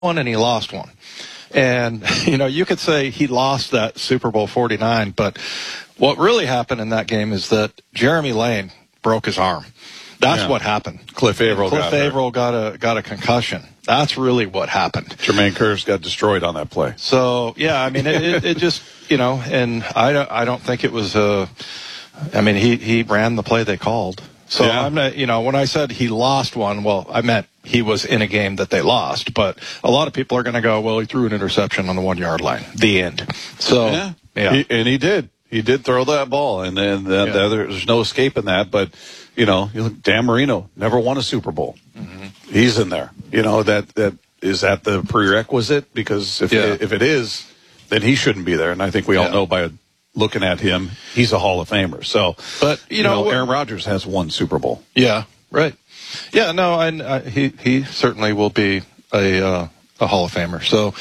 one and he lost one. And, you could say he lost that Super Bowl 49, but what really happened in that game is that Jeremy Lane broke his arm. That's what happened. Cliff Averill got a concussion. That's really what happened. Jermaine Kearse got destroyed on that play. So, it just, and I don't think it was he ran the play they called. So I'm not, when I said he lost one, well, I meant he was in a game that they lost. But a lot of people are going to go, well, he threw an interception on the 1 yard line. The end. So, He did. He did throw that ball, and then there's no escaping that. But, you look, Dan Marino never won a Super Bowl. Mm-hmm. He's in there. That is that the prerequisite? Because if it is, then he shouldn't be there. And I think we all know by looking at him, he's a Hall of Famer. So, but Aaron Rodgers has one Super Bowl. Yeah, right. Yeah, no, and he certainly will be a Hall of Famer. So,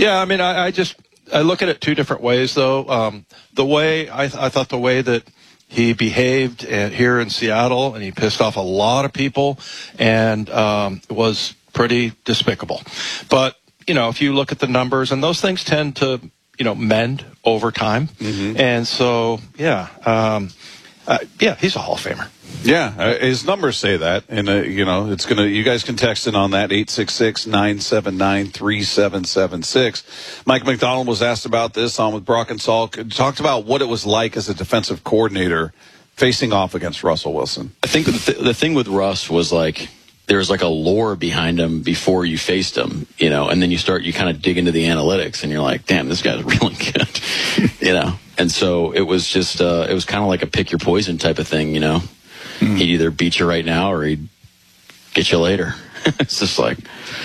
I look at it two different ways, though. The way I thought the way that he behaved here in Seattle, and he pissed off a lot of people, and was pretty despicable. But if you look at the numbers, and those things tend to mend over time. Mm-hmm. And so, he's a Hall of Famer. Yeah, his numbers say that. And, it's going to, you guys can text in on that, 866-979-3776. Mike McDonald was asked about this on with Brock and Salk. Talked about what it was like as a defensive coordinator facing off against Russell Wilson. I think the thing with Russ was there's a lore behind him before you faced him, and then you kind of dig into the analytics and you're like, damn, this guy's really good, And so it was just, it was kind of like a pick your poison type of thing, Mm-hmm. He'd either beat you right now or he'd get you later. It's just he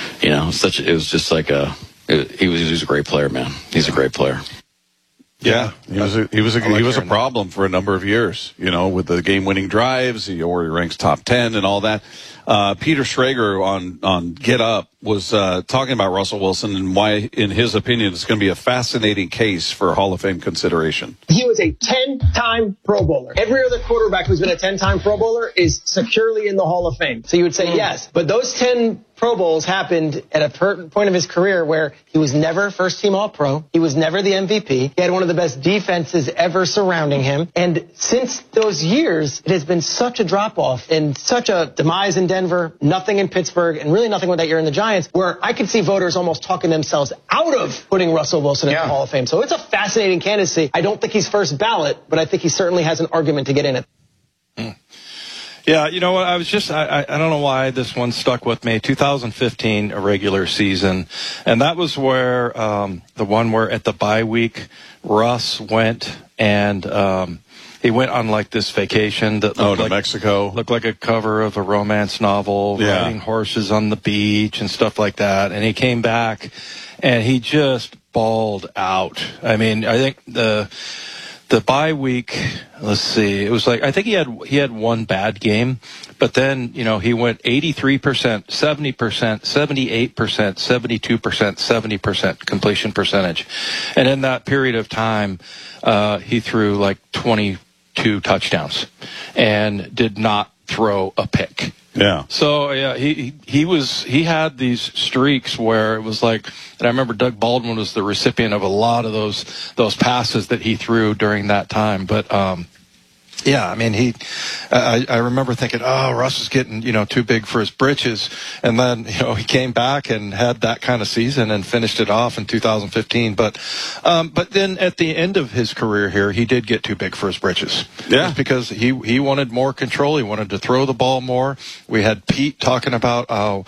was a great player, man. He's a great player. Yeah, he was a problem for a number of years, with the game-winning drives. He already ranks top 10 and all that. Peter Schrager on Get Up was talking about Russell Wilson and why, in his opinion, it's going to be a fascinating case for Hall of Fame consideration. He was a 10-time Pro Bowler. Every other quarterback who's been a 10-time Pro Bowler is securely in the Hall of Fame. So you would say yes, but those 10 Pro Bowls happened at a point of his career where he was never first-team All-Pro. He was never the MVP. He had one of the best defenses ever surrounding him. And since those years, it has been such a drop-off and such a demise in Denver, nothing in Pittsburgh, and really nothing with that year in the Giants, where I could see voters almost talking themselves out of putting Russell Wilson in the Hall of Fame. So it's a fascinating candidacy. I don't think he's first ballot, but I think he certainly has an argument to get in it. Yeah, you know what, I don't know why this one stuck with me. 2015, a regular season. And that was where, the one where at the bye week, Russ went and, he went on this vacation that looked to Mexico. Looked like a cover of a romance novel, riding horses on the beach and stuff like that. And he came back and he just bawled out. I mean, I think the bye week, let's see, it was I think he had one bad game, but then, he went 83%, 70%, 78%, 72%, 70% completion percentage. And in that period of time, he threw 22 touchdowns and did not throw a pick. Yeah. So he had these streaks where it was and I remember Doug Baldwin was the recipient of a lot of those passes that he threw during that time. But yeah, I mean, I remember thinking, oh, Russ is getting, too big for his britches. And then, he came back and had that kind of season and finished it off in 2015. But then at the end of his career here, he did get too big for his britches. Yeah. Just because he wanted more control. He wanted to throw the ball more. We had Pete talking about,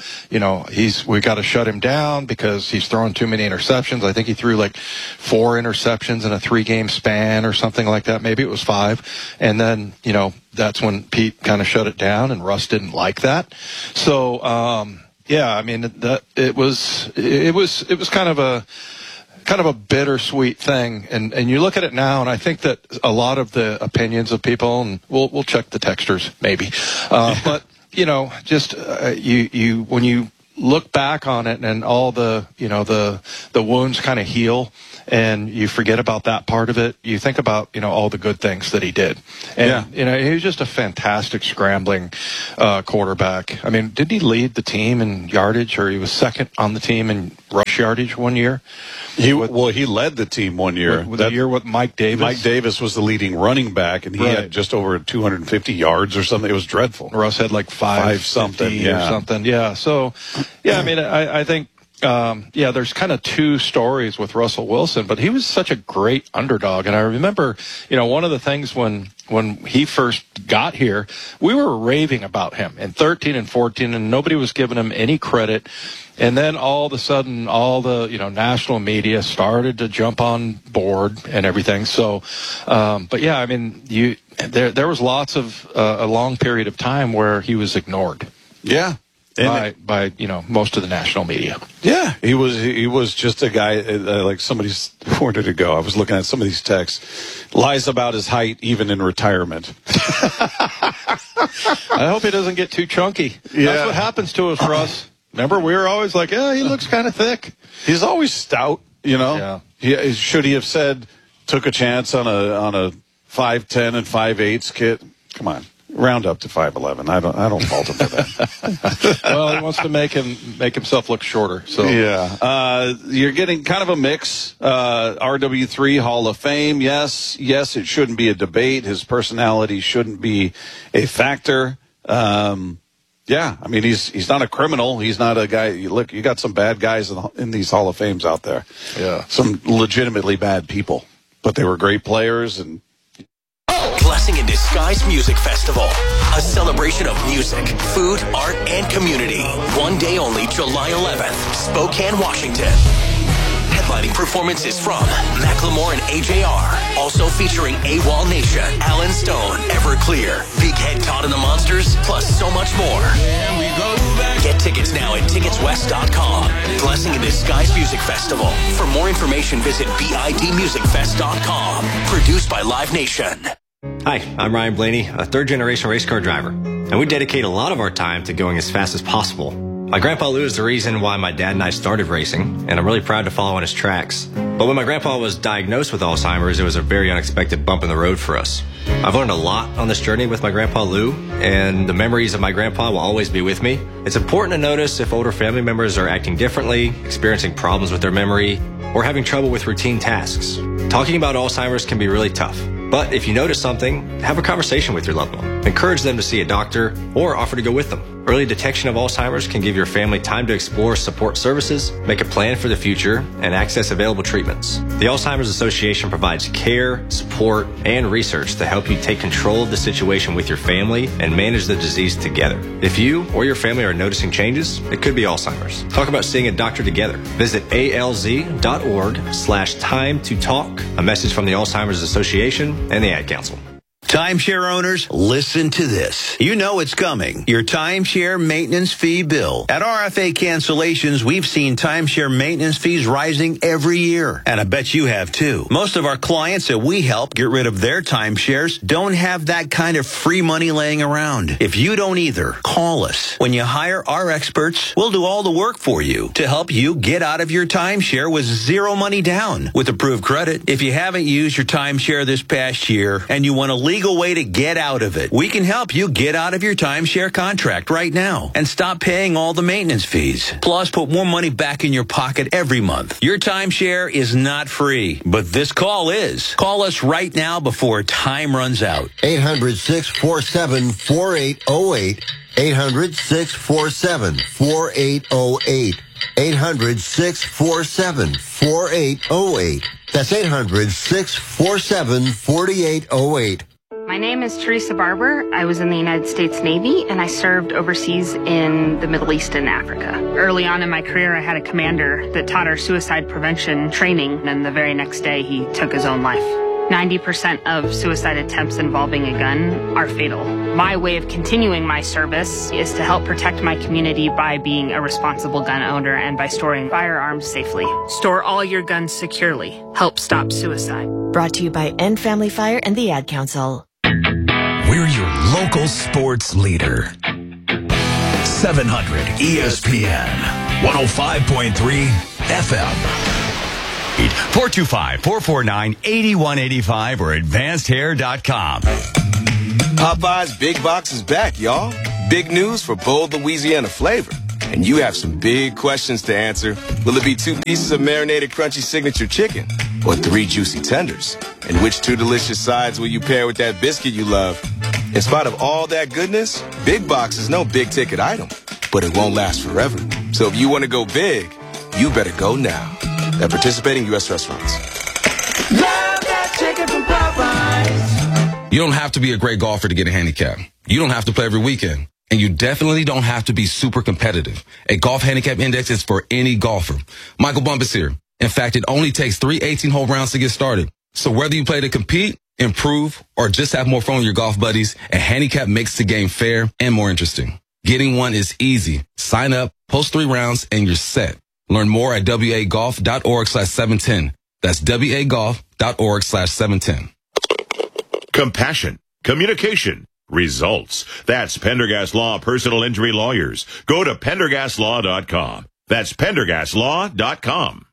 we got to shut him down because he's throwing too many interceptions. I think he threw 4 interceptions in a 3-game span or something like that. Maybe it was 5. And then, that's when Pete kind of shut it down, and Russ didn't like that. So, I mean, it was kind of a bittersweet thing. And you look at it now, and I think that a lot of the opinions of people, and we'll check the texters maybe, but just when you look back on it and all the, the wounds kind of heal and you forget about that part of it, you think about, all the good things that he did. And, he was just a fantastic scrambling quarterback. I mean, did he lead the team in yardage, or he was second on the team in rush yardage one year? He led the team one year. That year with Mike Davis. Mike Davis was the leading running back, and he had just over 250 yards or something. It was dreadful. Russ had like 550 or something. Yeah. So, I mean, I think, there's kind of two stories with Russell Wilson, but he was such a great underdog. And I remember, one of the things when he first got here, we were raving about him in 13 and 14, and nobody was giving him any credit. And then all of a sudden, all the, national media started to jump on board and everything. So, I mean, there was lots of, a long period of time where he was ignored. Yeah. By most of the national media. Yeah, he was just a guy like somebody's. Where did it go? I was looking at some of these texts. Lies about his height even in retirement. I hope he doesn't get too chunky. Yeah. That's what happens to us, Russ. Remember, we were always like, he looks kind of thick. He's always stout, Yeah. Should he have said took a chance on a 5'10" and 5'8" kid? Come on. Round up to 5'11". I don't fault him for that. Well, he wants to make himself look shorter. So you're getting kind of a mix. RW3 Hall of Fame. Yes, it shouldn't be a debate. His personality shouldn't be a factor. I mean, he's not a criminal. He's not a guy. Look, you got some bad guys in these Hall of Fames out there. Yeah, some legitimately bad people, but they were great players and. Blessing in Disguise Music Festival, a celebration of music, food, art, and community. One day only, July 11th, Spokane, Washington. Headlining performances from Macklemore and AJR. Also featuring AWOL Nation, Alan Stone, Everclear, Big Head Todd and the Monsters, plus so much more. Get tickets now at ticketswest.com. Blessing in Disguise Music Festival. For more information, visit bidmusicfest.com. Produced by Live Nation. Hi, I'm Ryan Blaney, a third-generation race car driver, and we dedicate a lot of our time to going as fast as possible. My grandpa Lou is the reason why my dad and I started racing, and I'm really proud to follow in his tracks. But when my grandpa was diagnosed with Alzheimer's, it was a very unexpected bump in the road for us. I've learned a lot on this journey with my grandpa Lou, and the memories of my grandpa will always be with me. It's important to notice if older family members are acting differently, experiencing problems with their memory, or having trouble with routine tasks. Talking about Alzheimer's can be really tough. But if you notice something, have a conversation with your loved one. Encourage them to see a doctor or offer to go with them. Early detection of Alzheimer's can give your family time to explore support services, make a plan for the future, and access available treatments. The Alzheimer's Association provides care, support, and research to help you take control of the situation with your family and manage the disease together. If you or your family are noticing changes, it could be Alzheimer's. Talk about seeing a doctor together. Visit alz.org/time to talk. A message from the Alzheimer's Association and the Ad Council. Timeshare owners, listen to this. You know it's coming. Your timeshare maintenance fee bill. At RFA Cancellations, we've seen timeshare maintenance fees rising every year. And I bet you have too. Most of our clients that we help get rid of their timeshares don't have that kind of free money laying around. If you don't either, call us. When you hire our experts, we'll do all the work for you to help you get out of your timeshare with zero money down with approved credit. If you haven't used your timeshare this past year and you want a legal way to get out of it, we can help you get out of your timeshare contract right now and stop paying all the maintenance fees. Plus, put more money back in your pocket every month. Your timeshare is not free, but this call is. Call us right now before time runs out. 800-647-4808. 800-647-4808. 800-647-4808. That's 800-647-4808. My name is Teresa Barber. I was in the United States Navy, and I served overseas in the Middle East and Africa. Early on in my career, I had a commander that taught our suicide prevention training, and the very next day, he took his own life. 90% of suicide attempts involving a gun are fatal. My way of continuing my service is to help protect my community by being a responsible gun owner and by storing firearms safely. Store all your guns securely. Help stop suicide. Brought to you by End Family Fire and the Ad Council. We're your local sports leader. 700 ESPN, 105.3 FM. 425-449-8185 or advancedhair.com. Popeye's Big Box is back, y'all. Big news for bold Louisiana flavor. And you have some big questions to answer. Will it be 2 pieces of marinated crunchy signature chicken? Or 3 juicy tenders? And which 2 delicious sides will you pair with that biscuit you love? In spite of all that goodness, Big Box is no big ticket item, but it won't last forever. So if you want to go big, you better go now. At participating U.S. restaurants. Love that chicken from Popeyes. You don't have to be a great golfer to get a handicap. You don't have to play every weekend. And you definitely don't have to be super competitive. A golf handicap index is for any golfer. Michael Bumpus here. In fact, it only takes 3 18-hole rounds to get started. So whether you play to compete, improve, or just have more fun with your golf buddies, a handicap makes the game fair and more interesting. Getting one is easy. Sign up, post 3 rounds, and you're set. Learn more at wagolf.org/710. That's wagolf.org/710. Compassion, communication, results. That's Pendergast Law Personal Injury Lawyers. Go to PendergastLaw.com. That's PendergastLaw.com.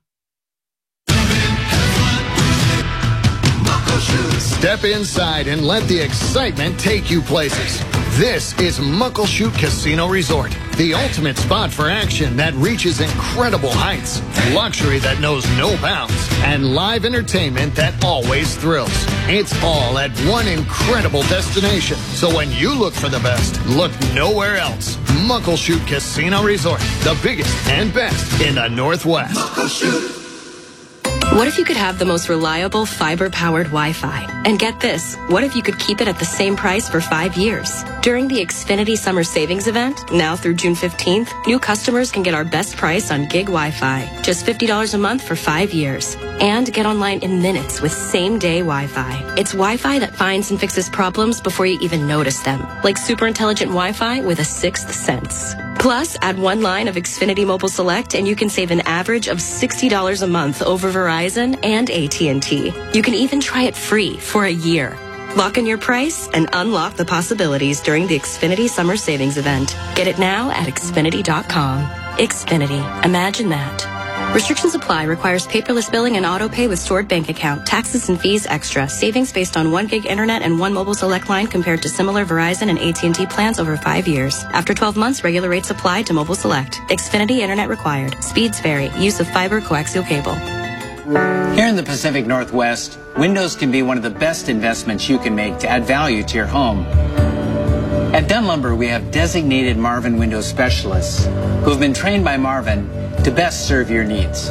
Step inside and let the excitement take you places. This is Muckleshoot Casino Resort, the ultimate spot for action that reaches incredible heights, luxury that knows no bounds, and live entertainment that always thrills. It's all at one incredible destination. So when you look for the best, look nowhere else. Muckleshoot Casino Resort, the biggest and best in the Northwest. Muckleshoot. What if you could have the most reliable fiber-powered Wi-Fi? And get this, what if you could keep it at the same price for 5 years? During the Xfinity Summer Savings Event, now through June 15th, new customers can get our best price on gig Wi-Fi. Just $50 a month for 5 years. And get online in minutes with same-day Wi-Fi. It's Wi-Fi that finds and fixes problems before you even notice them. Like super intelligent Wi-Fi with a 6th sense. Plus, add 1 line of Xfinity Mobile Select and you can save an average of $60 a month over Verizon and AT&T. You can even try it free for a year. Lock in your price and unlock the possibilities during the Xfinity Summer Savings Event. Get it now at Xfinity.com. Xfinity. Imagine that. Restrictions apply. Requires paperless billing and auto pay with stored bank account. Taxes and fees extra. Savings based on 1 gig internet and 1 mobile select line compared to similar Verizon and AT&T plans over 5 years. After 12 months, regular rates apply to mobile select. Xfinity internet required. Speeds vary. Use of fiber coaxial cable. Here in the Pacific Northwest, windows can be one of the best investments you can make to add value to your home. At Dunn Lumber, we have designated Marvin window specialists who have been trained by Marvin to best serve your needs.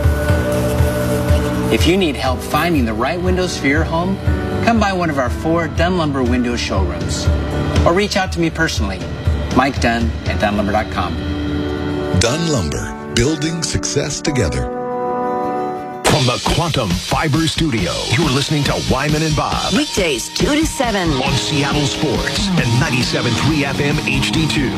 If you need help finding the right windows for your home, come by one of our 4 Dunn Lumber window showrooms. Or reach out to me personally, Mike Dunn at DunnLumber.com. Dunn Lumber, building success together. From the Quantum Fiber Studio, you're listening to Wyman and Bob. Weekdays 2 to 7 on Seattle Sports and 97.3 FM HD2.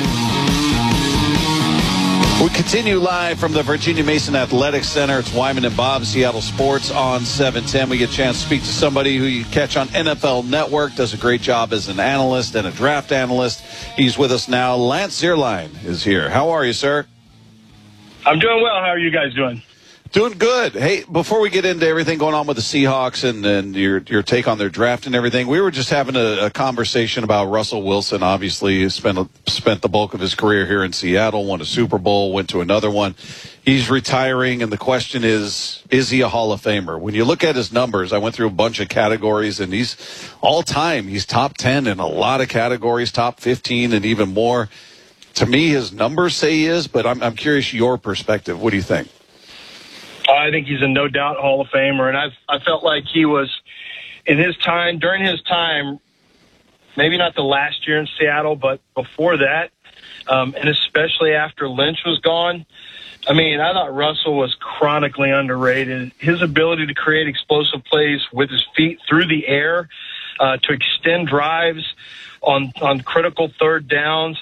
We continue live from the Virginia Mason Athletics Center. It's Wyman and Bob, Seattle Sports on 710. We get a chance to speak to somebody who you catch on NFL Network, does a great job as an analyst and a draft analyst. He's with us now. Lance Zierlein is here. How are you, sir? I'm doing well. How are you guys doing? Doing good. Hey, before we get into everything going on with the Seahawks and your take on their draft and everything, we were just having a conversation about Russell Wilson. Obviously, he spent the bulk of his career here in Seattle, won a Super Bowl, went to another one. He's retiring, and the question is he a Hall of Famer? When you look at his numbers, I went through a bunch of categories, and he's all-time. He's top 10 in a lot of categories, top 15 and even more. To me, his numbers say he is, but I'm curious your perspective. What do you think? I think he's a no doubt Hall of Famer, and I felt like he was during his time, maybe not the last year in Seattle, but before that, and especially after Lynch was gone. I mean, I thought Russell was chronically underrated. His ability to create explosive plays with his feet through the air, to extend drives on critical third downs.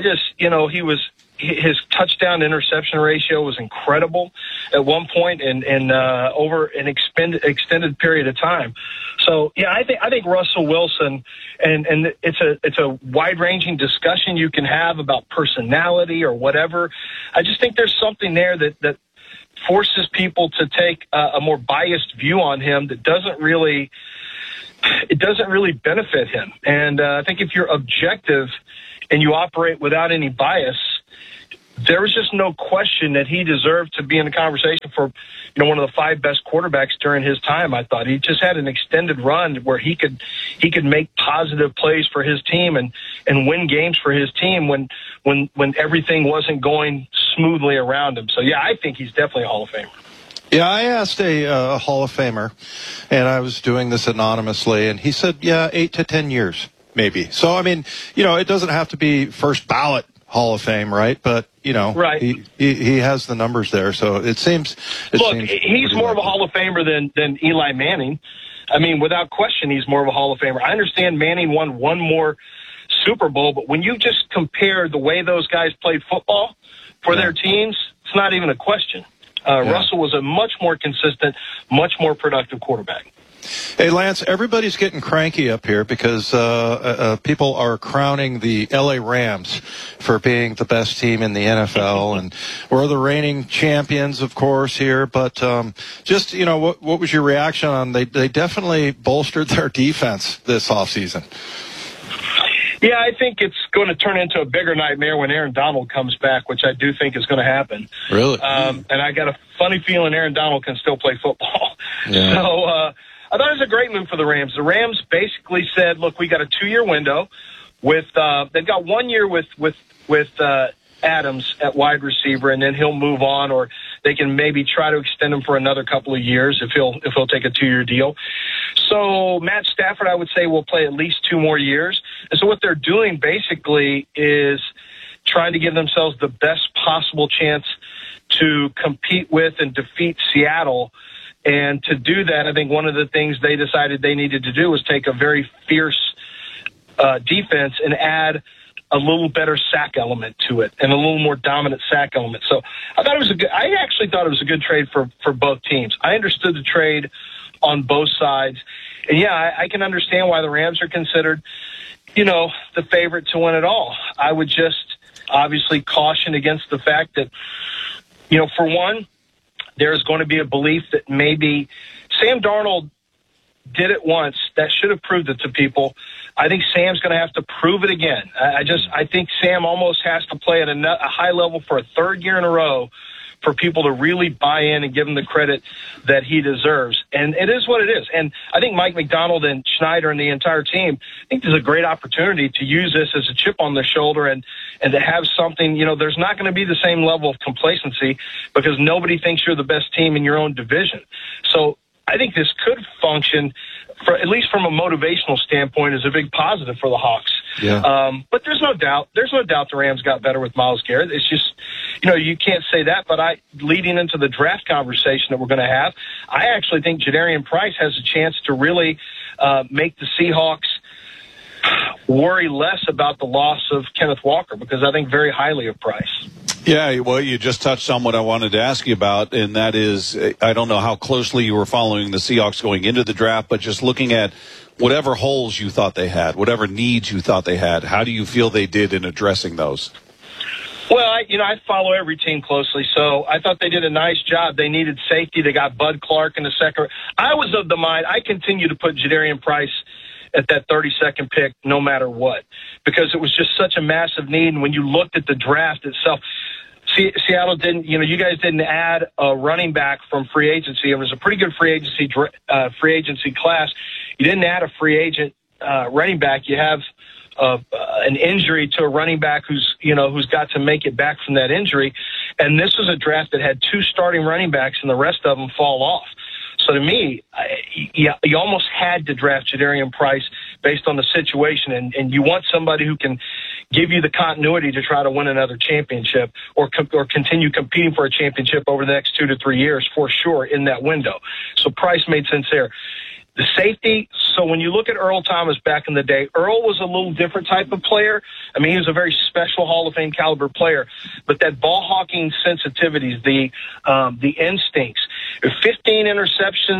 His touchdown to interception ratio was incredible at one point and over an extended period of time. So So yeah, I think Russell Wilson, and it's a wide-ranging discussion you can have about personality or whatever. I just think there's something there that forces people to take a more biased view on him that doesn't really benefit him. And I think if you're objective and you operate without any bias, there was just no question that he deserved to be in the conversation for, one of the 5 best quarterbacks during his time. I thought he just had an extended run where he could make positive plays for his team and win games for his team when everything wasn't going smoothly around him. So yeah, I think he's definitely a Hall of Famer. Yeah, I asked a Hall of Famer, and I was doing this anonymously, and he said, 8 to 10 years, maybe. So, I mean, it doesn't have to be first ballot Hall of Fame, right? But, right. he has the numbers there, so it seems... he's more of a Hall of Famer than Eli Manning. I mean, without question, he's more of a Hall of Famer. I understand Manning won one more Super Bowl, but when you just compare the way those guys played football for their teams, it's not even a question. Russell was a much more consistent, much more productive quarterback. Hey, Lance, everybody's getting cranky up here because people are crowning the L.A. Rams for being the best team in the NFL, and we're the reigning champions, of course, here. But just, what was your reaction on they definitely bolstered their defense this offseason? Yeah, I think it's going to turn into a bigger nightmare when Aaron Donald comes back, which I do think is going to happen. Really? And I got a funny feeling Aaron Donald can still play football. Yeah. So I thought it was a great move for the Rams. The Rams basically said, look, we got a 2-year window with they've got 1 year with Adams at wide receiver, and then he'll move on, or they can maybe try to extend him for another couple of years if he'll take a 2-year deal. So Matt Stafford, I would say, will play at least 2 more years. And so what they're doing basically is trying to give themselves the best possible chance to compete with and defeat Seattle. And to do that, I think one of the things they decided they needed to do was take a very fierce defense and add a little better sack element to it and a little more dominant sack element. So I actually thought it was a good trade for both teams. I understood the trade on both sides. And yeah, I can understand why the Rams are considered, the favorite to win it all. I would just obviously caution against the fact that, for one, there's going to be a belief that maybe Sam Darnold did it once. That should have proved it to people. I think Sam's going to have to prove it again. I think Sam almost has to play at a high level for a 3rd year in a row for people to really buy in and give him the credit that he deserves. And it is what it is. And I think Mike McDonald and Schneider and the entire team, I think there's a great opportunity to use this as a chip on their shoulder and to have something, there's not going to be the same level of complacency because nobody thinks you're the best team in your own division. So I think this could function, at least from a motivational standpoint, as a big positive for the Hawks. Yeah. But there's no doubt the Rams got better with Myles Garrett. It's just, you can't say that, but leading into the draft conversation that we're going to have, I actually think Jadarian Price has a chance to really make the Seahawks worry less about the loss of Kenneth Walker because I think very highly of Price. Yeah, well, you just touched on what I wanted to ask you about, and that is, I don't know how closely you were following the Seahawks going into the draft, but just looking at whatever holes you thought they had, whatever needs you thought they had, how do you feel they did in addressing those? Well, I follow every team closely, so I thought they did a nice job. They needed safety. They got Bud Clark in the second. I was of the mind, I continue to put Jadarian Price at that 32nd pick no matter what, because it was just such a massive need. And when you looked at the draft itself, Seattle didn't, you guys didn't add a running back from free agency. It was a pretty good free agency class. You didn't add a free agent running back. You have an injury to a running back who's got to make it back from that injury. And this was a draft that had 2 starting running backs and the rest of them fall off. So to me, you almost had to draft Jadarian Price based on the situation, and you want somebody who can give you the continuity to try to win another championship or continue competing for a championship over the next 2 to 3 years for sure in that window. So Price made sense there. The safety, so when you look at Earl Thomas back in the day, Earl was a little different type of player. I mean, he was a very special Hall of Fame caliber player, but that ball hawking sensitivities, the instincts, 15 interceptions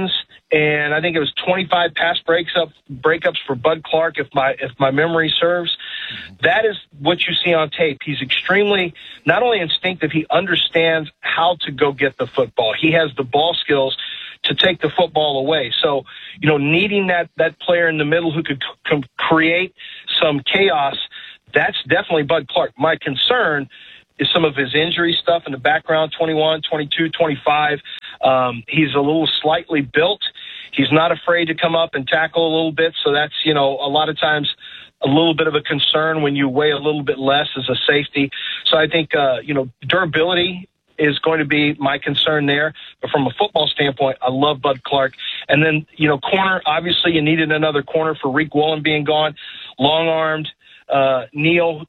and I think it was 25 pass breakups for Bud Clark, if my memory serves. That is what you see on tape. He's extremely not only instinctive, he understands how to go get the football. He has the ball skills to take the football away. So, needing that player in the middle who could create some chaos, that's definitely Bud Clark. My concern is some of his injury stuff in the background, 21, 22, 25. He's a little slightly built. He's not afraid to come up and tackle a little bit. So that's, a lot of times a little bit of a concern when you weigh a little bit less as a safety. So I think, durability is going to be my concern there. But from a football standpoint, I love Bud Clark. And then, corner, obviously you needed another corner for Reek Woolen being gone. Long-armed, Neal,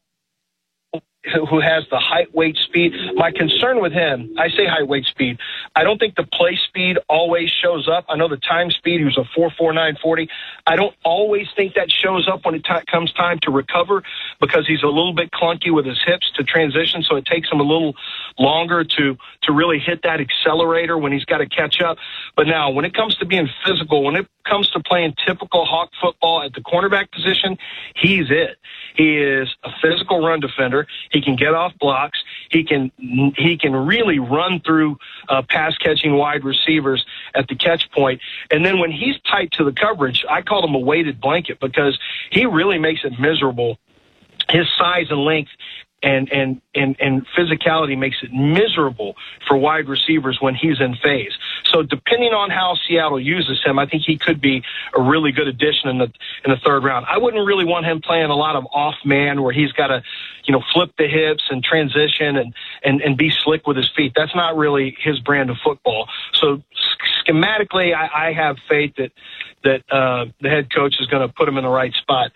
who has the height, weight, speed. My concern with him, I say height, weight, speed. I don't think the play speed always shows up. I know the time speed, he was a 4.49 I don't always think that shows up when it comes time to recover because he's a little bit clunky with his hips to transition, so it takes him a little longer to really hit that accelerator when he's got to catch up. But now, when it comes to being physical, when it comes to playing typical Hawk football at the cornerback position, he's it. He is a physical run defender. He can get off blocks. He can really run through pass catching wide receivers at the catch point. And then when he's tight to the coverage, I call him a weighted blanket because he really makes it miserable. His size and length and physicality makes it miserable for wide receivers when he's in phase. So depending on how Seattle uses him, I think he could be a really good addition in the third round. I wouldn't really want him playing a lot of off man where he's got to, flip the hips and transition and be slick with his feet. That's not really his brand of football. So schematically, I have faith that the head coach is going to put him in the right spot.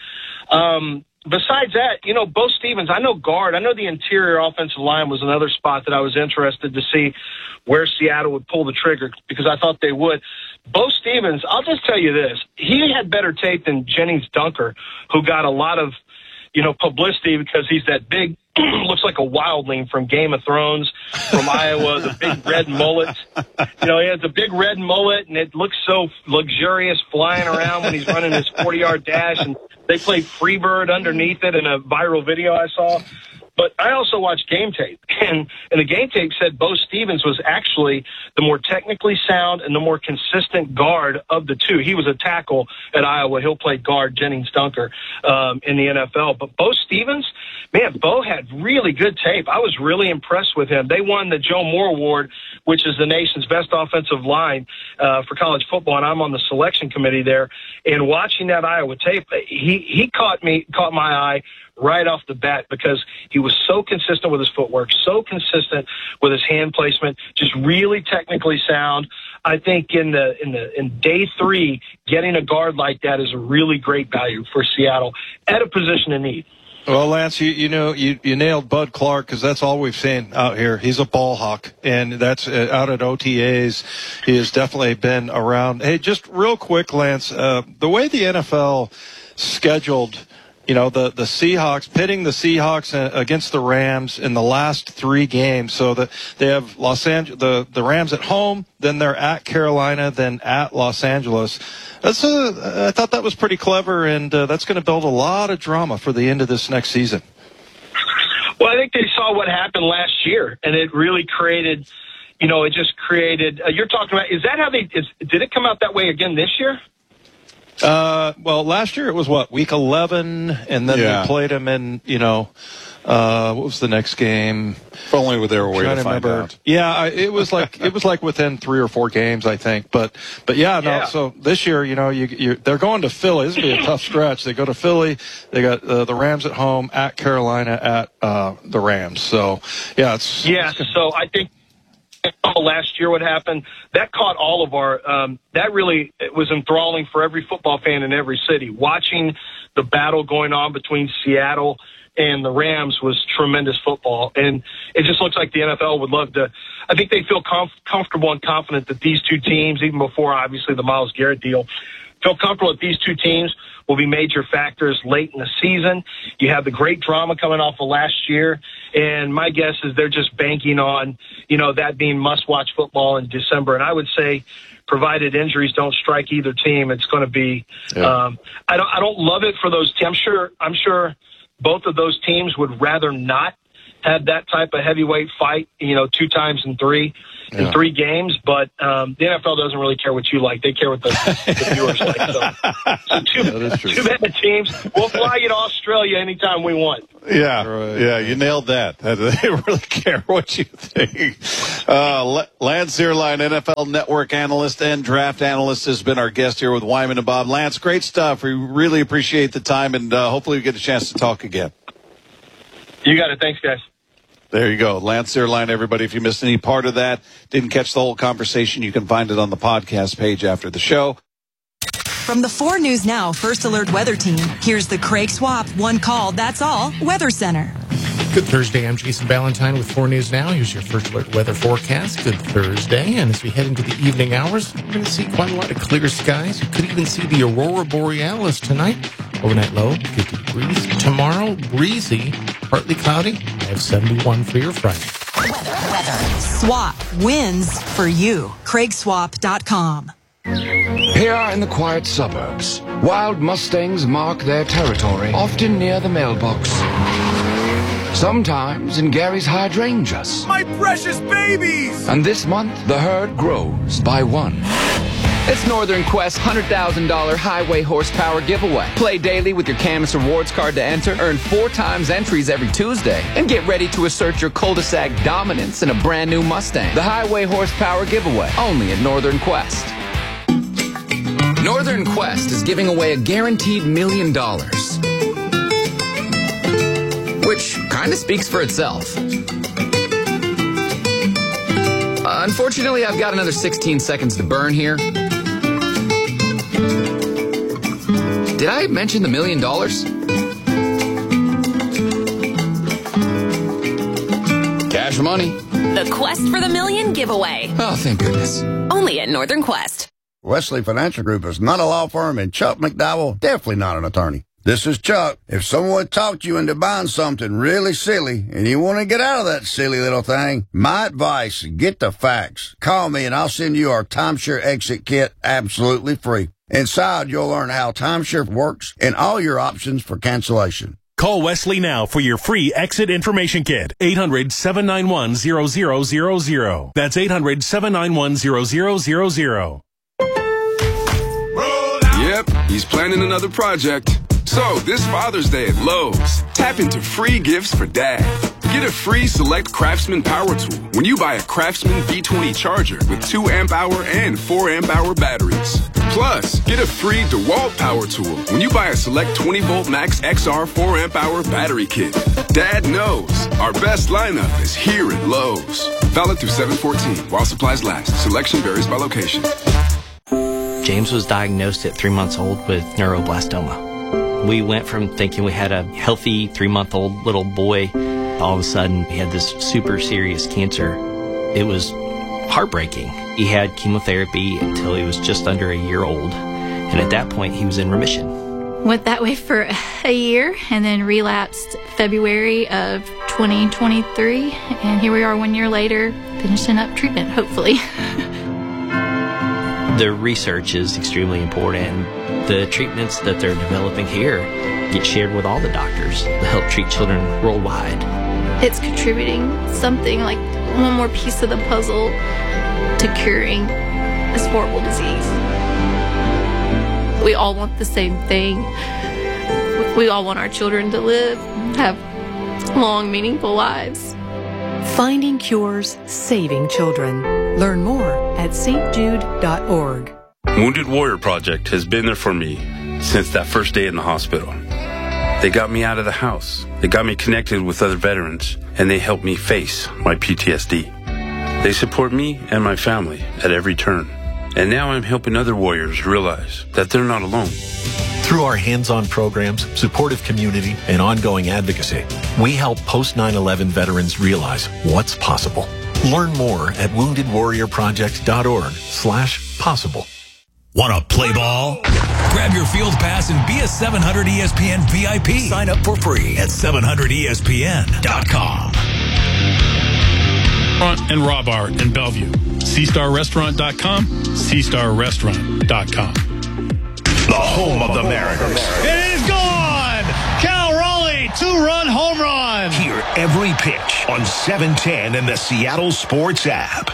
Besides that, Bo Stevens, I know guard. I know the interior offensive line was another spot that I was interested to see where Seattle would pull the trigger because I thought they would. Bo Stevens, I'll just tell you this. He had better tape than Jennings Dunker, who got a lot of, publicity because he's that big, looks like a wildling from Game of Thrones from Iowa, the big red mullet. He has a big red mullet, and it looks so luxurious flying around when he's running his 40-yard dash, and they play Freebird underneath it in a viral video I saw. But I also watched game tape, and the game tape said Bo Stevens was actually the more technically sound and the more consistent guard of the two. He was a tackle at Iowa. He'll play guard Jennings Dunker in the NFL. But Bo Stevens, man, Bo had really good tape. I was really impressed with him. They won the Joe Moore Award, which is the nation's best offensive line for college football, and I'm on the selection committee there. And watching that Iowa tape, he caught my eye right off the bat because he was so consistent with his footwork, so consistent with his hand placement, just really technically sound. I think in day 3, getting a guard like that is a really great value for Seattle at a position of need. Well, Lance, you nailed Bud Clark because that's all we've seen out here. He's a ball hawk, and that's out at OTAs. He has definitely been around. Hey, just real quick, Lance, the way the NFL scheduled the Seahawks, pitting the Seahawks against the Rams in the last 3 games. So that they have the Rams at home, then they're at Carolina, then at Los Angeles. I thought that was pretty clever, and that's going to build a lot of drama for the end of this next season. Well, I think they saw what happened last year, and it really created, it just created, you're talking about, is that how did it come out that way again this year? Well, last year it was week 11, and then they played them in, what was the next game? If only there were a way to find out. Yeah, it was like within 3 or 4 games, I think. But yeah, no. Yeah. So this year, they're going to Philly. This will be a tough stretch. They go to Philly. They got the Rams at home, at Carolina, at the Rams. So yeah, So I think last year what happened, that caught all of our that really was enthralling for every football fan in every city. Watching the battle going on between Seattle and the Rams was tremendous football, and it just looks like the NFL would love to. I think they feel comfortable and confident that these two teams, even before obviously the Myles Garrett deal, feel comfortable that these two teams will be major factors late in the season. You have the great drama coming off of last year, and my guess is they're just banking on, that being must-watch football in December. And I would say, provided injuries don't strike either team, it's going to be. I don't love it for those teams. I'm sure both of those teams would rather not have that type of heavyweight fight, 2 times in 3 games. But the NFL doesn't really care what you like; they care what the viewers like. So two bad teams. We'll fly you to Australia anytime we want. Yeah, right. Yeah, you nailed that. They really care what you think. Lance Zierlein, NFL Network analyst and draft analyst, has been our guest here with Wyman and Bob. Lance, great stuff. We really appreciate the time, and hopefully we get a chance to talk again. You got it. Thanks, guys. There you go. Lance Zierlein, everybody. If you missed any part of that, didn't catch the whole conversation, you can find it on the podcast page after the show. From the 4 News Now First Alert Weather Team, here's the Craig Swap One Call, That's All Weather Center. Good Thursday. I'm Jason Ballantyne with 4 News Now. Here's your First Alert weather forecast. Good Thursday. And as we head into the evening hours, we're going to see quite a lot of clear skies. You could even see the Aurora Borealis tonight. Overnight low, 50 degrees. Tomorrow, breezy, partly cloudy. I have 71 for your Friday. Weather. Swap wins for you. CraigSwap.com. Here in the quiet suburbs, wild Mustangs mark their territory, often near the mailbox. Sometimes in Gary's hydrangeas. My precious babies! And this month, the herd grows by 1. It's Northern Quest's $100,000 highway horsepower giveaway. Play daily with your Camus Rewards card to enter, earn 4 times entries every Tuesday, and get ready to assert your cul-de-sac dominance in a brand new Mustang. The highway horsepower giveaway, only at Northern Quest. Northern Quest is giving away a guaranteed $1 million. Which kind of speaks for itself. Unfortunately, I've got another 16 seconds to burn here. Did I mention the $1 million? Cash money. The Quest for the Million giveaway. Oh, thank goodness. Only at Northern Quest. Wesley Financial Group is not a law firm, and Chuck McDowell, definitely not an attorney. This is Chuck. If someone talked you into buying something really silly and you want to get out of that silly little thing, my advice, get the facts. Call me and I'll send you our timeshare exit kit absolutely free. Inside, you'll learn how timeshare works and all your options for cancellation. Call Wesley now for your free exit information kit. 800-791-0000. That's 800-791-0000. Yep, he's planning another project. So, this Father's Day at Lowe's, tap into free gifts for Dad. Get a free Select Craftsman power tool when you buy a Craftsman V20 charger with 2 amp-hour and 4 amp-hour batteries. Plus, get a free DeWalt power tool when you buy a Select 20-volt Max XR 4 amp-hour battery kit. Dad knows our best lineup is here at Lowe's. Valid through 7/14 while supplies last. Selection varies by location. James was diagnosed at 3 months old with neuroblastoma. We went from thinking we had a healthy 3-month-old little boy. All of a sudden, he had this super serious cancer. It was heartbreaking. He had chemotherapy until he was just under a year old. And at that point, he was in remission. Went that way for a year and then relapsed February of 2023. And here we are 1 year later, finishing up treatment, hopefully. The research is extremely important. The treatments that they're developing here get shared with all the doctors to help treat children worldwide. It's contributing something like one more piece of the puzzle to curing this horrible disease. We all want the same thing. We all want our children to live, have long, meaningful lives. Finding cures, saving children. Learn more at stjude.org. Wounded Warrior Project has been there for me since that first day in the hospital. They got me out of the house. They got me connected with other veterans, and they helped me face my PTSD. They support me and my family at every turn. And now I'm helping other warriors realize that they're not alone. Through our hands-on programs, supportive community, and ongoing advocacy, we help post-9/11 veterans realize what's possible. Learn more at woundedwarriorproject.org/possible. Want to play ball? Grab your field pass and be a 700 ESPN VIP. Sign up for free at 700ESPN.com. And Raw Bar in Bellevue. SeaStarRestaurant.com, SeaStarRestaurant.com. The home of the Mariners. It is gone! Cal Raleigh, 2-run home run! Hear every pitch on 710 and the Seattle Sports app.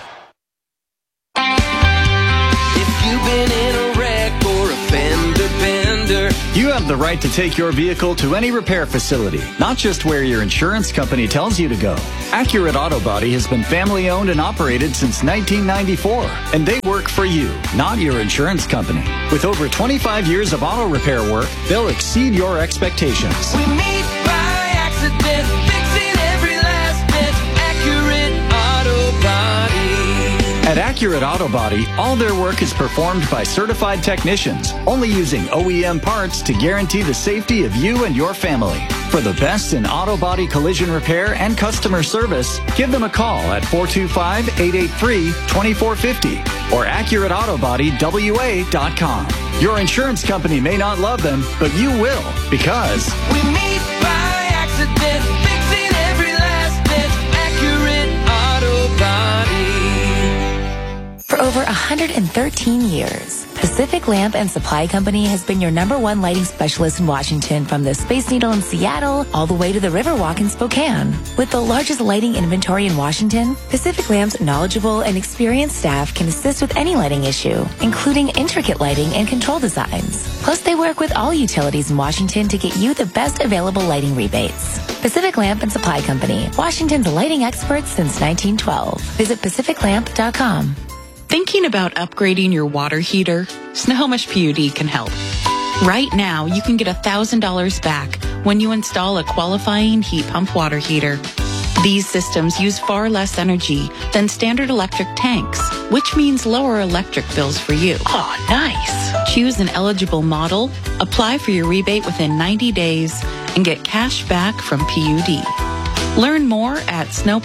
If you've been in a wreck or a fender bender, you have the right to take your vehicle to any repair facility, not just where your insurance company tells you to go. Accurate Auto Body has been family owned and operated since 1994, and they work for you, not your insurance company. With over 25 years of auto repair work, they'll exceed your expectations. we meet by accident, fixing every last bit. Accurate Auto Body. At Accurate Auto Body, all their work is performed by certified technicians, only using OEM parts to guarantee the safety of you and your family. For the best in auto body collision repair and customer service, give them a call at 425-883-2450 or AccurateAutobody.wa.com. Your insurance company may not love them, but you will, because we meet by accident, fixing every last bit. Accurate Auto Body. For over 113 years, Pacific Lamp and Supply Company has been your #1 lighting specialist in Washington, from the Space Needle in Seattle all the way to the Riverwalk in Spokane. With the largest lighting inventory in Washington, Pacific Lamp's knowledgeable and experienced staff can assist with any lighting issue, including intricate lighting and control designs. Plus, they work with all utilities in Washington to get you the best available lighting rebates. Pacific Lamp and Supply Company, Washington's lighting experts since 1912. Visit PacificLamp.com. Thinking about upgrading your water heater? Snohomish PUD can help. Right now, you can get $1,000 back when you install a qualifying heat pump water heater. These systems use far less energy than standard electric tanks, which means lower electric bills for you. Oh, nice. Choose an eligible model, apply for your rebate within 90 days, and get cash back from PUD. Learn more at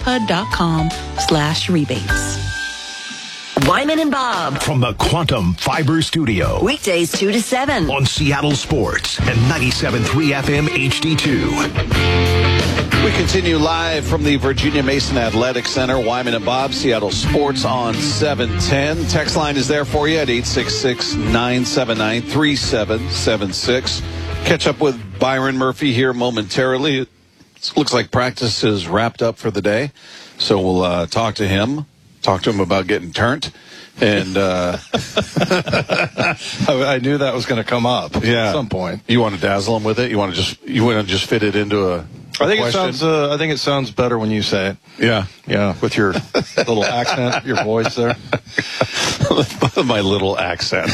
snowpud.com/rebates. Wyman and Bob. From the Quantum Fiber Studio. Weekdays 2 to 7. On Seattle Sports and 97.3 FM HD2. We continue live from the Virginia Mason Athletic Center. Wyman and Bob, Seattle Sports on 710. Text line is there for you at 866-979-3776. Catch up with Byron Murphy here momentarily. It looks like practice is wrapped up for the day, so we'll talk to him. Talk to him about getting turned, and I knew that was going to come up at some point. You want to dazzle him with it? You want to just fit it into a question? I think it sounds better when you say it. Yeah, with your little accent, your voice there. My little accent.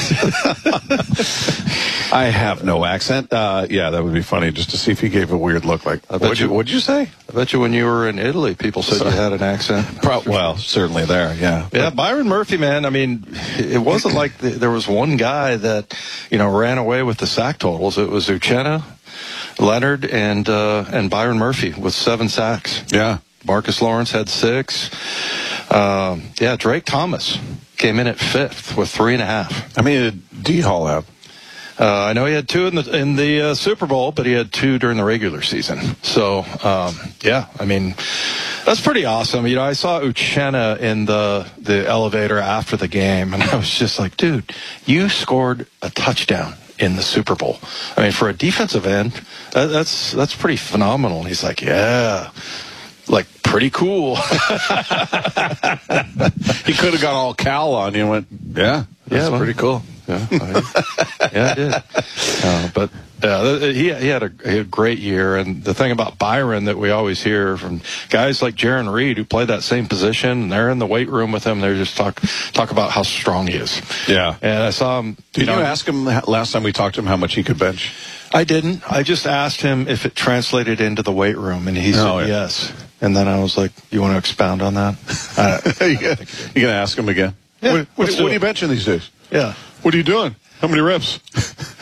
I have no accent. Yeah, that would be funny, just to see if he gave a weird look. Like, what'd you say? I bet you when you were in Italy, people said you had an accent. Well, certainly there, yeah. Yeah, Byron Murphy, man. I mean, it wasn't like there was one guy that, ran away with the sack totals. It was Uchenna, Leonard, and Byron Murphy with 7 sacks. Yeah. Marcus Lawrence had 6. Drake Thomas came in at 5th with 3.5. How many did D Hall have? I know he had 2 in the Super Bowl, but he had 2 during the regular season. So, I mean, that's pretty awesome. I saw Uchenna in the elevator after the game, and I was just like, dude, you scored a touchdown in the Super Bowl. I mean, for a defensive end, that's pretty phenomenal. And he's like, yeah, like, pretty cool. He could have gone all Cal on you and went, yeah, that's pretty cool. Yeah, I did. But he had a great year. And the thing about Byron that we always hear from guys like Jaron Reed, who play that same position, and they're in the weight room with him, they just talk about how strong he is. Yeah. And I saw him. Did you ask him last time we talked to him how much he could bench? I didn't. I just asked him if it translated into the weight room, and he said yes. And then I was like, you want to expound on that? You going to ask him again? Yeah. What are you benching these days? Yeah. What are you doing? How many reps?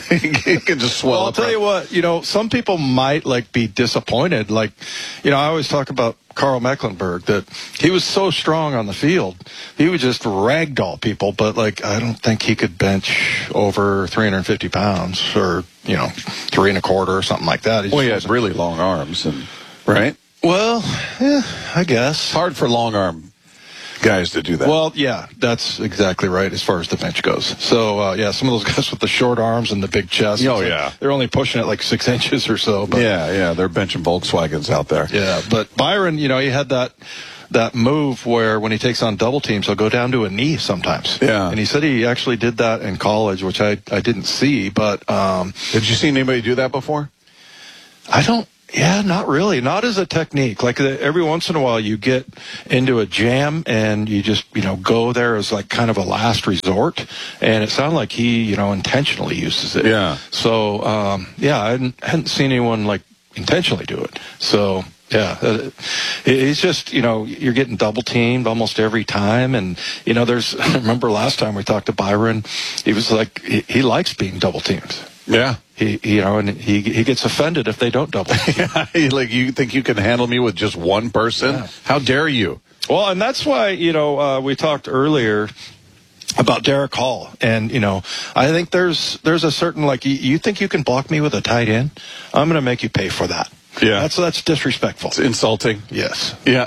He can just swell Well, I'll up. tell you what, some people might be disappointed. I always talk about Carl Mecklenburg, that he was so strong on the field. He would just ragdoll people, but I don't think he could bench over 350 pounds or, 3 1/4 or something like that. He had really long arms, right? Well, yeah, I guess. It's hard for long arm guys to do that. Well, yeah, that's exactly right as far as the bench goes. So, some of those guys with the short arms and the big chest. Oh, yeah. They're only pushing it 6 inches or so. But, yeah, they're benching Volkswagens out there. Yeah, but Byron, he had that move where when he takes on double teams, he'll go down to a knee sometimes. Yeah. And he said he actually did that in college, which I didn't see, but... Did you see anybody do that before? Yeah, not really. Not as a technique. Every once in a while you get into a jam and you just, go there as kind of a last resort. And it sounded like he, intentionally uses it. Yeah. So, I hadn't seen anyone intentionally do it. So, yeah, it's just, you're getting double teamed almost every time. And, I remember last time we talked to Byron, he was he likes being double teamed. Yeah. He gets offended if they don't double. Yeah, you think you can handle me with just one person? Yeah. How dare you? Well, and that's why, we talked earlier about Derek Hall. And, I think there's a certain, you think you can block me with a tight end? I'm going to make you pay for that. Yeah. That's disrespectful. It's insulting. Yes. Yeah.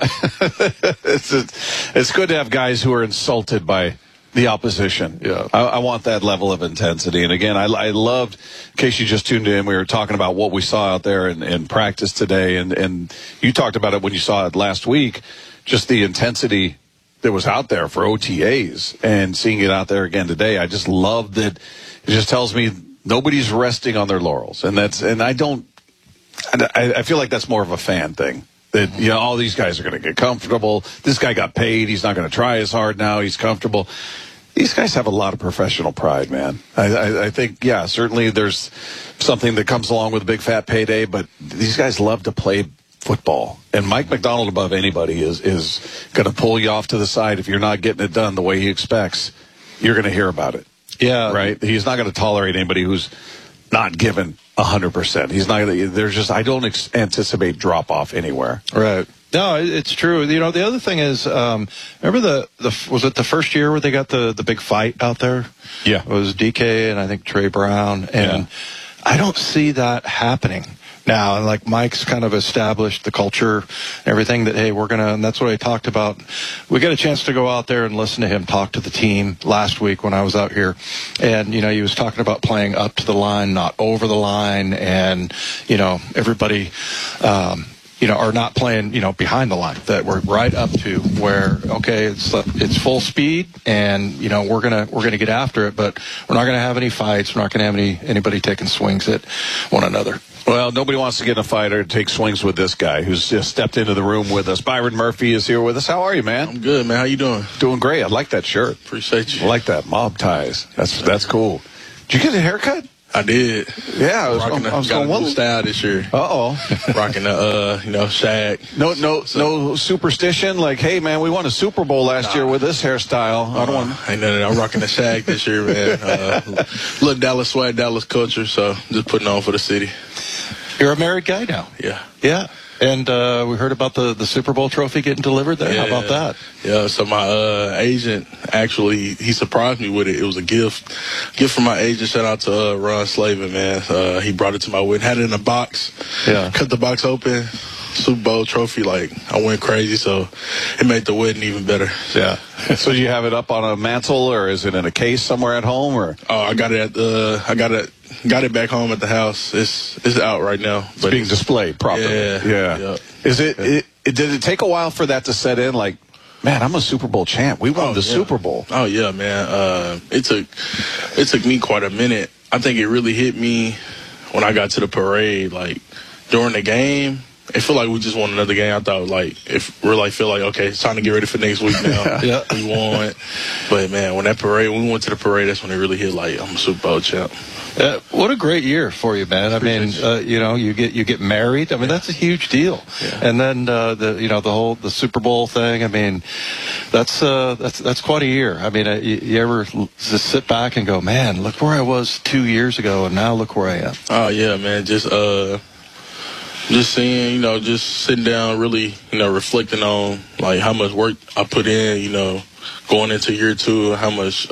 It's good to have guys who are insulted by the opposition. Yeah. I want that level of intensity. And again, I loved, in case you just tuned in, we were talking about what we saw out there in practice today. And you talked about it when you saw it last week, just the intensity that was out there for OTAs, and seeing it out there again today. I just love that. It just tells me nobody's resting on their laurels. And I feel like that's more of a fan thing. That, all these guys are going to get comfortable. This guy got paid. He's not going to try as hard now. He's comfortable. These guys have a lot of professional pride, man. I think, yeah, certainly there's something that comes along with a big fat payday, but these guys love to play football. And Mike McDonald, above anybody, is going to pull you off to the side if you're not getting it done the way he expects. You're going to hear about it. Yeah. Right? He's not going to tolerate anybody who's not given 100%. He's not. I don't anticipate drop off anywhere. Right. No, it's true. The other thing is, remember was it the first year where they got the big fight out there? Yeah. It was DK and I think Trey Brown, and I don't see that happening now. And Mike's kind of established the culture and everything that, hey, and that's what I talked about. We got a chance to go out there and listen to him talk to the team last week when I was out here. And, he was talking about playing up to the line, not over the line. And, everybody, are not playing, behind the line, that we're right up to where, okay, it's full speed and, we're going to get after it, but we're not going to have any fights. We're not going to have anybody taking swings at one another. Well, nobody wants to get in a fight or take swings with this guy who's just stepped into the room with us. Byron Murphy is here with us. How are you, man? I'm good, man. How you doing? Doing great. I like that shirt. Appreciate you. I like that. Mob ties. That's cool. Did you get a haircut? I did. Yeah, I was got a new style this year. Rocking the, shag. No superstition. Hey, man, we won a Super Bowl last year with this hairstyle. I don't want. Ain't none of that. I'm rocking the shag this year, man. Little Dallas swag, Dallas culture. So just putting on for the city. You're a married guy now. Yeah. Yeah. And we heard about the Super Bowl trophy getting delivered there. Yeah. How about that? Yeah, so my agent, actually, he surprised me with it. It was a gift from my agent. Shout out to Ron Slavin, man. He brought it to my wedding. Had it in a box. Yeah. Cut the box open. Super Bowl trophy. I went crazy, so it made the wedding even better. Yeah. So do you have it up on a mantle, or is it in a case somewhere at home, or? Oh, I got it got it back home at the house. It's out right now. It's being displayed properly. Yeah. Yep. Did it take a while for that to set in? Man, I'm a Super Bowl champ. We won the Super Bowl. Oh yeah, man. It took me quite a minute. I think it really hit me when I got to the parade. During the game, it feel like we just won another game. I thought, like, if we're like, feel like, okay, it's time to get ready for next week now. Yeah. We won. But, man, when we went to the parade, that's when it really hit, like, I'm a Super Bowl champ. What a great year for you, man. I mean, you get married. I mean, that's a huge deal. Yeah. And then the Super Bowl thing. I mean, that's quite a year. I mean, you ever just sit back and go, man, look where I was 2 years ago, and now look where I am. Oh yeah, man. Just seeing, just sitting down, really, reflecting on like how much work I put in, going into year 2, how much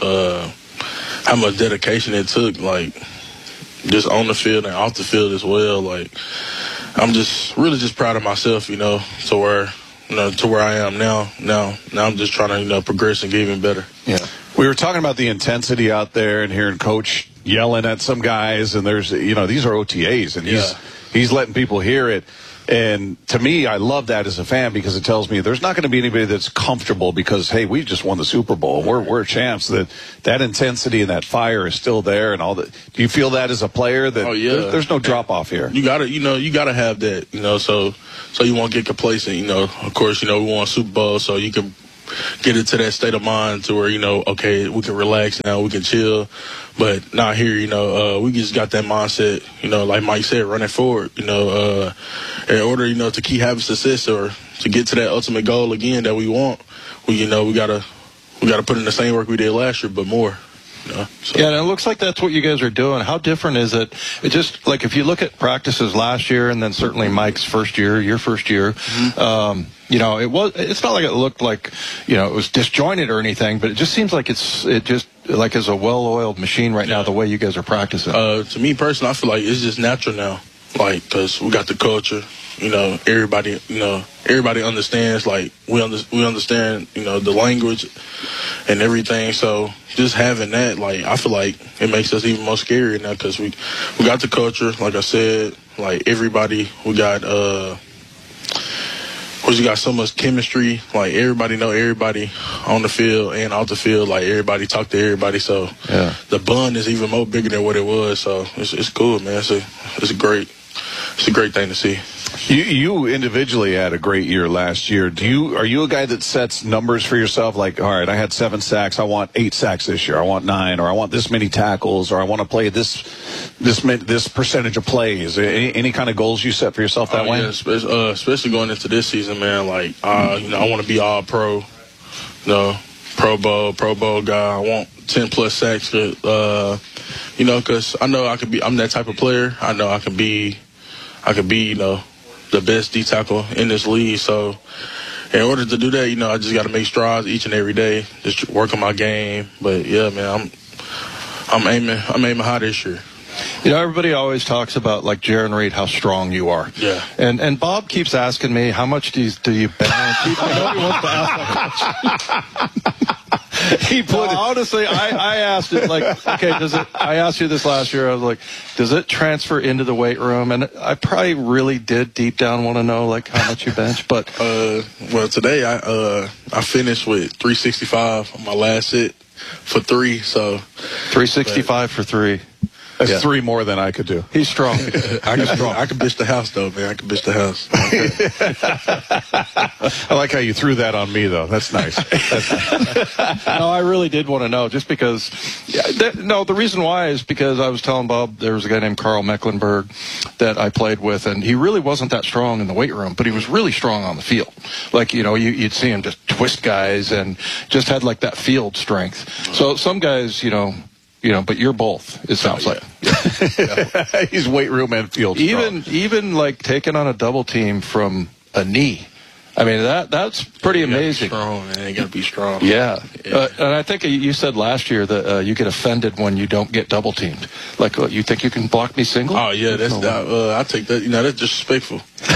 dedication it took, like, just on the field and off the field as well. Like, I'm just really just proud of myself, to where I am now. Now I'm just trying to, progress and get even better. Yeah. We were talking about the intensity out there and hearing Coach yelling at some guys, and there's, these are OTAs, and he's letting people hear it. And to me, I love that as a fan because it tells me there's not going to be anybody that's comfortable because, hey, we just won the Super Bowl. We're champs. That intensity and that fire is still there and all that. Do you feel that as a player that there's no drop off here? You gotta have that, so you won't get complacent. Of course, we won Super Bowl, so you can get into that state of mind to where, okay, we can relax now, we can chill. But not here, we just got that mindset, like Mike said, running forward, in order, to keep having success or to get to that ultimate goal again that we want, we gotta put in the same work we did last year, but more. So. Yeah, and it looks like that's what you guys are doing. How different is it? It just, like, if you look at practices last year and then certainly Mike's first year, your first year, mm-hmm. It's not like it looked like, it was disjointed or anything, but it just seems like it's a well-oiled machine right now, the way you guys are practicing. To me personally, I feel like it's just natural now, like, because we got the culture. Everybody understands, like, we understand, the language and everything. So just having that, like, I feel like it makes us even more scary now because we got the culture, like I said, like, everybody, we got so much chemistry, like, everybody know everybody on the field and off the field, like, everybody talk to everybody, so the bond is even more bigger than what it was, so it's cool, man. It's a great thing to see. You individually had a great year last year. Are you a guy that sets numbers for yourself? Like, all right, I had 7 sacks. I want 8 sacks this year. I want 9, or I want this many tackles, or I want to play this percentage of plays. Any kind of goals you set for yourself that way? Yeah, especially going into this season, man. Like, I want to be all pro, Pro Bowl guy. I want 10 plus sacks. Because I know I'm that type of player. I know I can be, the best D tackle in this league. So in order to do that, I just got to make strides each and every day, just work on my game. But yeah, man, I'm aiming high this year. Everybody always talks about, like, Jarran Reed, how strong you are. Yeah. And Bob keeps asking me, how much do you bench? I know he wants to ask that. Honestly, I asked it, like, okay, I asked you this last year. I was like, does it transfer into the weight room? And I probably really did deep down want to know, like, how much you bench. But well, today I finished with 365 on my last hit for 3. So 365 for 3. That's 3 more than I could do. He's strong. I can bitch the house, though, man. I can bitch the house. I like how you threw that on me, though. That's nice. No, I really did want to know, just because. The reason why is because I was telling Bob there was a guy named Carl Mecklenburg that I played with, and he really wasn't that strong in the weight room, but he was really strong on the field. Like, you'd see him just twist guys and just had, like, that field strength. So some guys, but you're both, it sounds like. Yeah. He's weight room and field strong. Even like taking on a double team from a knee. I mean, that's pretty amazing. Strong, man. You got to be strong. Yeah. And I think you said last year that you get offended when you don't get double teamed. Like, you think you can block me single? Oh, yeah. I take that. That's disrespectful.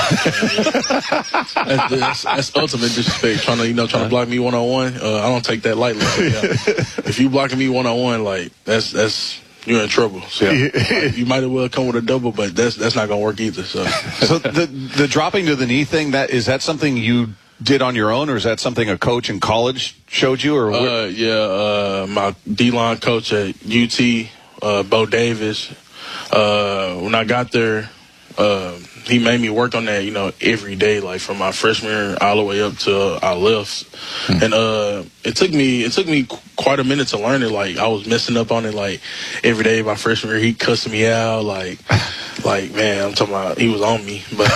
That's ultimate disrespect. Trying to block me one-on-one. I don't take that lightly. If you blocking me one-on-one, like, that's you're in trouble. So you might as well come with a double, but that's not gonna work either. So the dropping to the knee thing, is that something you did on your own, or is that something a coach in college showed you? Or my D-line coach at UT, Bo Davis. When I got there, he made me work on that, you know, every day, like from my freshman year all the way up to I left. And it took me quite a minute to learn it. Like I was messing up on it like every day. My freshman year, he cussed me out. Like man, I'm talking about he was on me. But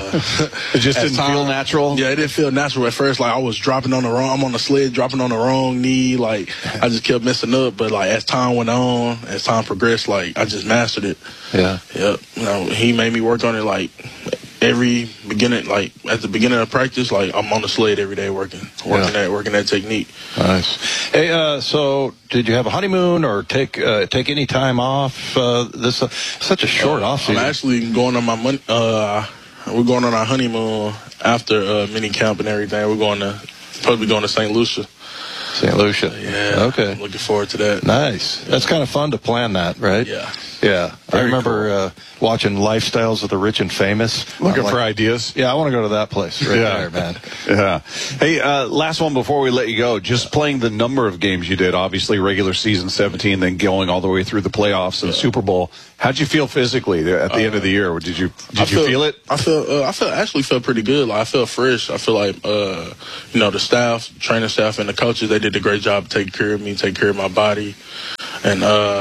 it just didn't feel natural. Yeah, it didn't feel natural at first. Like I was I'm on the sled, dropping on the wrong knee. Like I just kept messing up. But like as time went on, as time progressed, like I just mastered it. Yeah. Yep. You know, he made me work on it like every beginning, like at the beginning of practice, like I'm on the sled every day working that technique. Nice. Hey, so did you have a honeymoon or take any time off? This such a short off season. I'm actually going on my money. We're going on our honeymoon after mini camp and everything. We're probably going to St. Lucia. St. Lucia. Yeah. Okay. I'm looking forward to that. Nice. Yeah. That's kind of fun to plan that, right? Yeah. Yeah. I remember watching Lifestyles of the Rich and Famous. Looking for ideas. Yeah, I want to go to that place right there, man. Yeah. Hey, last one before we let you go. Just playing the number of games you did, obviously regular season 17, then going all the way through the playoffs and Super Bowl. How'd you feel physically at the end of the year? Did you feel it? I actually felt pretty good. Like I felt fresh. I feel like you know, the staff, training staff, and the coaches, they did a great job taking care of me, taking care of my body, and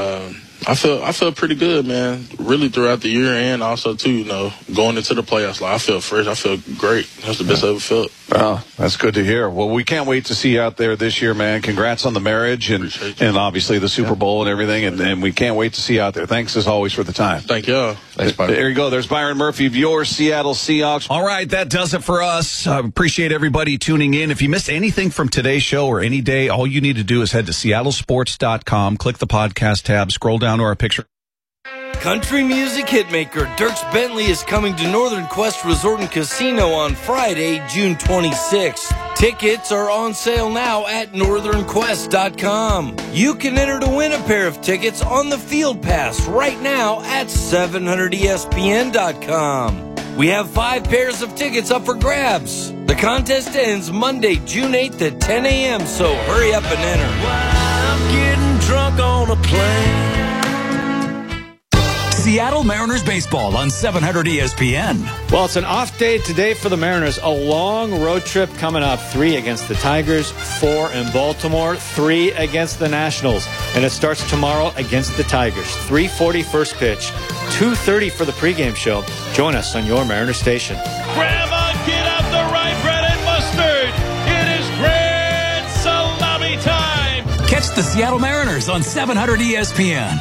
I felt pretty good, man. Really throughout the year, and also too, you know, going into the playoffs. Like I felt fresh. I felt great. That's the best I ever felt. Oh, that's good to hear. Well, we can't wait to see you out there this year, man. Congrats on the marriage and obviously the Super Bowl and everything. And we can't wait to see you out there. Thanks as always for the time. Thank you. Thanks, Byron. There you go. There's Byron Murphy of your Seattle Seahawks. All right, that does it for us. Appreciate everybody tuning in. If you missed anything from today's show or any day, all you need to do is head to seattlesports.com, click the podcast tab, scroll down to our picture. Country music hitmaker Dierks Bentley is coming to Northern Quest Resort and Casino on Friday, June 26th. Tickets are on sale now at northernquest.com. You can enter to win a pair of tickets on the Field Pass right now at 700ESPN.com. We have 5 pairs of tickets up for grabs. The contest ends Monday, June 8th at 10 a.m., so hurry up and enter. I'm getting drunk on a plane. Seattle Mariners baseball on 700 ESPN. Well, it's an off day today for the Mariners. A long road trip coming up. 3 against the Tigers, 4 in Baltimore, 3 against the Nationals. And it starts tomorrow against the Tigers. 3:40 first pitch, 2:30 for the pregame show. Join us on your Mariner station. Grandma, get out the rye bread and mustard. It is grand salami time. Catch the Seattle Mariners on 700 ESPN.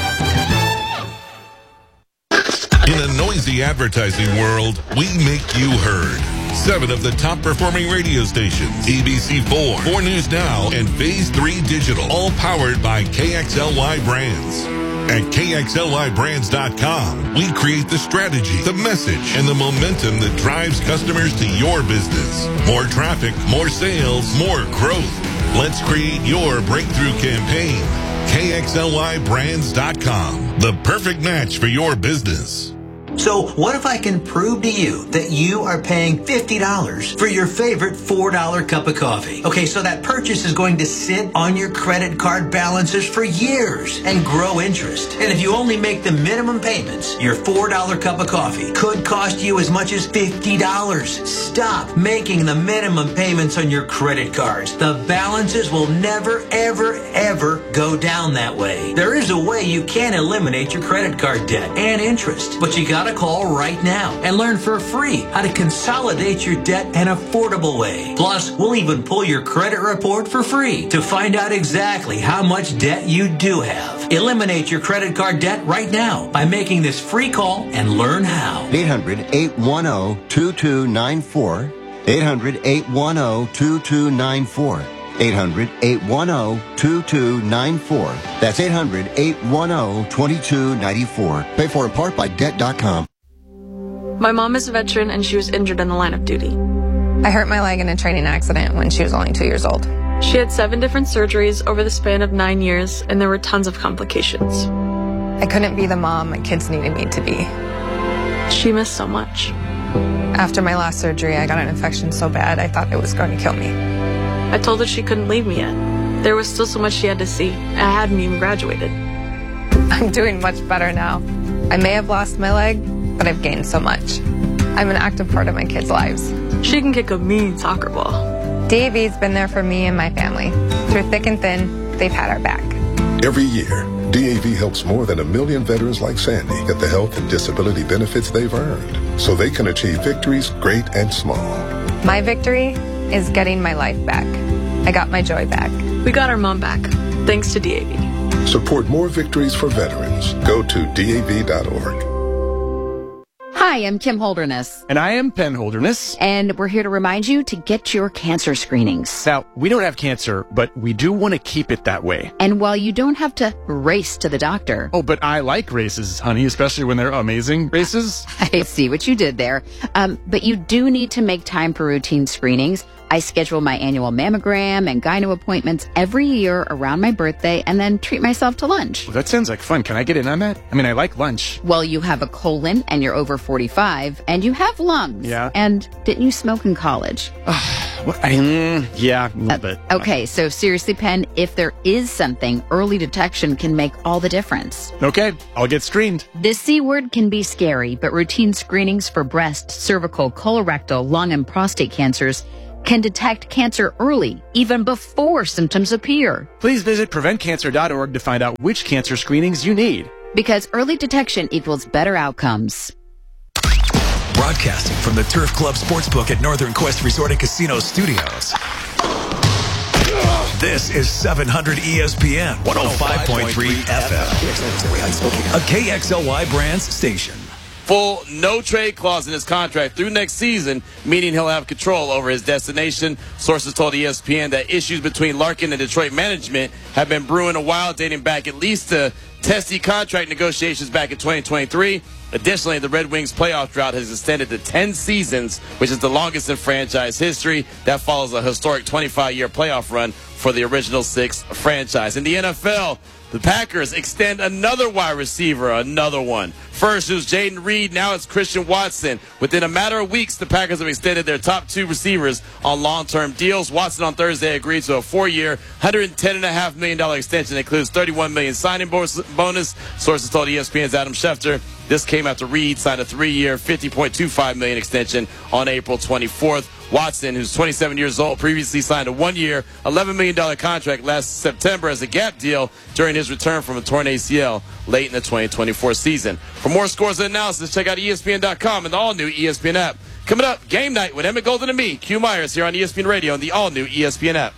In a noisy advertising world, we make you heard. 7 of the top performing radio stations, ABC4, 4 News Now, and Phase 3 Digital, all powered by KXLY Brands. At KXLYBrands.com, we create the strategy, the message, and the momentum that drives customers to your business. More traffic, more sales, more growth. Let's create your breakthrough campaign. KXLYBrands.com, the perfect match for your business. So what if I can prove to you that you are paying $50 for your favorite $4 cup of coffee? Okay, so that purchase is going to sit on your credit card balances for years and grow interest. And if you only make the minimum payments, your $4 cup of coffee could cost you as much as $50. Stop making the minimum payments on your credit cards. The balances will never, ever, ever go down that way. There is a way you can eliminate your credit card debt and interest, but you gotta call right now and learn for free how to consolidate your debt an affordable way. Plus, we'll even pull your credit report for free to find out exactly how much debt you do have. Eliminate your credit card debt right now by making this free call and learn how. 800-810-2294. 800-810-2294. 800-810-2294. That's 800-810-2294. Paid for in part by Debt.com. My mom is a veteran and she was injured in the line of duty. I hurt my leg in a training accident when she was only 2 years old. She had 7 different surgeries over the span of 9 years, and there were tons of complications. I couldn't be the mom my kids needed me to be. She missed so much. After my last surgery, I got an infection so bad I thought it was going to kill me. I told her she couldn't leave me yet. There was still so much she had to see. I hadn't even graduated. I'm doing much better now. I may have lost my leg, but I've gained so much. I'm an active part of my kids' lives. She can kick a mean soccer ball. DAV's been there for me and my family. Through thick and thin, they've had our back. Every year, DAV helps more than 1 million veterans like Sandy get the health and disability benefits they've earned so they can achieve victories great and small. My victory is getting my life back. I got my joy back. We got our mom back, thanks to DAV. Support more victories for veterans. Go to DAV.org. Hi, I'm Kim Holderness. And I am Penn Holderness. And we're here to remind you to get your cancer screenings. Now, we don't have cancer, but we do want to keep it that way. And while you don't have to race to the doctor. Oh, but I like races, honey, especially when they're amazing races. I see what you did there. But you do need to make time for routine screenings. I schedule my annual mammogram and gyno appointments every year around my birthday and then treat myself to lunch. Well, that sounds like fun. Can I get in on that? I mean, I like lunch. Well, you have a colon and you're over 45 and you have lungs. Yeah. And didn't you smoke in college? Yeah, a little bit. Okay, so seriously, Penn, if there is something, early detection can make all the difference. Okay, I'll get screened. This C word can be scary, but routine screenings for breast, cervical, colorectal, lung, and prostate cancers can detect cancer early, even before symptoms appear. Please visit PreventCancer.org to find out which cancer screenings you need. Because early detection equals better outcomes. Broadcasting from the Turf Club Sportsbook at Northern Quest Resort and Casino Studios. This is 700 ESPN 105.3 FM. A KXLY Brands station. Full no-trade clause in his contract through next season, meaning he'll have control over his destination. Sources told ESPN that issues between Larkin and Detroit management have been brewing a while, dating back at least to testy contract negotiations back in 2023. Additionally, the Red Wings playoff drought has extended to 10 seasons, which is the longest in franchise history. That follows a historic 25-year playoff run for the original six franchise. In the NFL, the Packers extend another wide receiver, another one. First, it was Jaden Reed. Now it's Christian Watson. Within a matter of weeks, the Packers have extended their top two receivers on long-term deals. Watson on Thursday agreed to a 4-year, $110.5 million extension that includes $31 million signing bonus. Sources told ESPN's Adam Schefter. This came after Reed signed a 3-year, $50.25 million extension on April 24th. Watson, who's 27 years old, previously signed a 1-year, $11 million contract last September as a gap deal during his return from a torn ACL late in the 2024 season. For more scores and analysis, check out ESPN.com and the all-new ESPN app. Coming up, game night with Emmett Golden and me, Q Myers, here on ESPN Radio and the all-new ESPN app.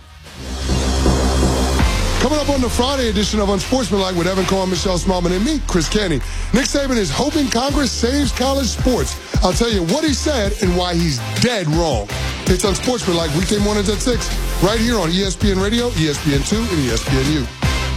Coming up on the Friday edition of Unsportsmanlike with Evan Cohen, Michelle Smallman, and me, Chris Kenny. Nick Saban is hoping Congress saves college sports. I'll tell you what he said and why he's dead wrong. It's Unsportsmanlike weekday mornings at 6, right here on ESPN Radio, ESPN2, and ESPNU.